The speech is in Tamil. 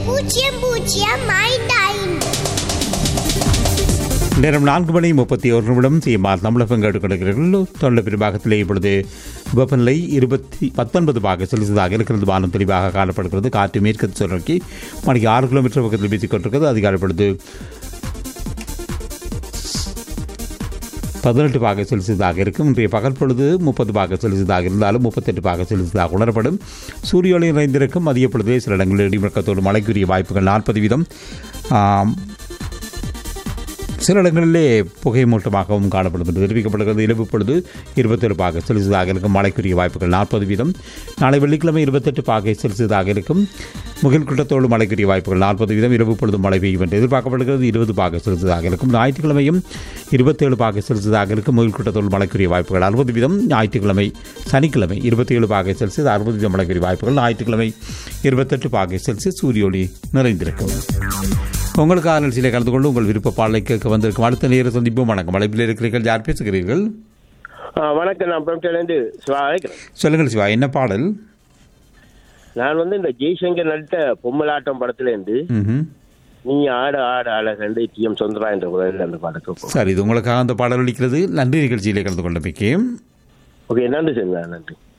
பூஜ்ஜியம் பூஜ்ஜியம் ஐந்து ஐந்து. நேரம் 4:31 சிஎம்ஆர் தமிழகம் கேட்டுக்கொண்டிருக்கிறீர்கள். தொழில் பிரிவாகத்திலே இப்பொழுது வெப்பநிலை 19 பாக செல்சியஸாக இருக்கிறது. வானம் தெளிவாக காணப்படுகிறது. காற்று மேற்கு சுழற்சி மணிக்கு 6 கிலோமீட்டர் பக்கத்தில் வீசிக் கொண்டிருக்கிறது. அதிகாலை பொழுது 18 பாக செல்சியஸாக இருக்கும். இன்றைய பகல் பொழுது 30 பாக செல்சியஸாக இருந்தாலும் 38 பாக செல்சியஸாக உணரப்படும். சூரிய ஒளி நிறைந்திருக்கும். மதிய பொழுதே சில இடங்களில் இடிமுழக்கத்தோடு மழைக்குரிய வாய்ப்புகள் 40%. சில இடங்களிலே புகை மூட்டமாகவும் காணப்படும் என்று தெரிவிக்கப்படுகிறது. இரவு பொழுது 27 பாகை செல்சியஸாக இருக்கும். மழைக்குரிய வாய்ப்புகள் 40%. நாளை வெள்ளிக்கிழமை 28 பாகை செல்சியஸாக இருக்கும். முகில் கூட்டத்தோடு மழைக்குரிய வாய்ப்புகள் 40%. இரவு பொழுது மழை பெய்யும் என்று எதிர்பார்க்கப்படுகிறது. 20 பாகை செல்சியஸாக இருக்கும். ஞாயிற்றுக்கிழமையும் 27 பாகை செல்சியஸாக இருக்கும். முகில் கூட்டத்தோடு மழைக்குரிய வாய்ப்புகள் 60%. ஞாயிற்றுக்கிழமை சனிக்கிழமை 27 பாகை செல்சியஸ் 60% மழைக்குரிய வாய்ப்புகள். ஞாயிற்றுக்கிழமை 28 பாகை செல்சியஸ் சூரிய ஒளி நிறைந்திருக்கும். உங்களுக்கு நிகழ்ச்சியிலே கலந்து கொண்டு உங்கள் விருப்ப பாடலை கேட்க வந்திருக்கும். அடுத்த நேர சந்திப்போம். வணக்கம். அழைப்பில் இருக்கிறீர்கள். யார் பேசுகிறீர்கள்? வணக்கம். நான் பிரம்டலேருந்து சிவா அழைக்கிறேன். சொல்லுங்கள் சிவா, என்ன பாடல்? நான் இந்த ஜெய்சங்கர் நடித்த பொம்மலாட்டம் படத்திலேருந்து நீ ஆட ஆட அழகண்டு டிஎம் சுந்தரா என்ற குரலில் அந்த பாடத்தை. சரி, இது உங்களுக்காக அந்த பாடல் ஒலிக்கிறது. நன்றி நிகழ்ச்சியிலே கலந்து கொண்ட மிக்க. ஓகே, நன்றி சார். நன்றி.